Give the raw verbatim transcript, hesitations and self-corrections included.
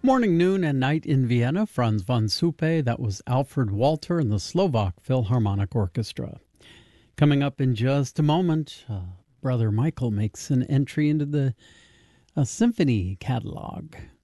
Morning, noon, and night in Vienna, Franz von Suppe. That was Alfred Walter and the Slovak Philharmonic Orchestra. Coming up in just a moment, uh, Brother Michael makes an entry into the uh, symphony catalog.